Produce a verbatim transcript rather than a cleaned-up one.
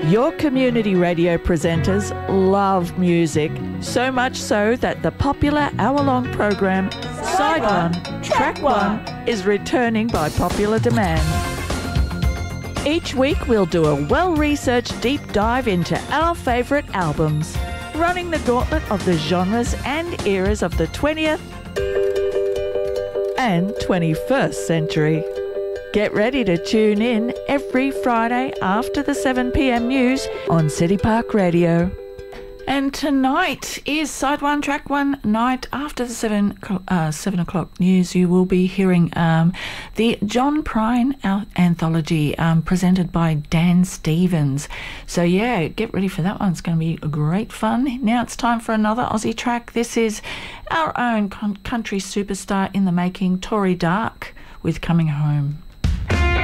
Your community radio presenters love music, so much so that the popular hour-long program Side One, Track One is returning by popular demand. Each week we'll do a well-researched deep dive into our favourite albums, running the gauntlet of the genres and eras of the twentieth and twenty-first century. Get ready to tune in every Friday after the seven p.m. news on City Park Radio. And tonight is Side One, Track One night. After the seven uh, seven o'clock news, you will be hearing um, the John Prine anthology um, presented by Dan Stevens. So yeah, get ready for that one. It's going to be great fun. Now it's time for another Aussie track. This is our own country superstar in the making, Tori Dark, with Coming Home.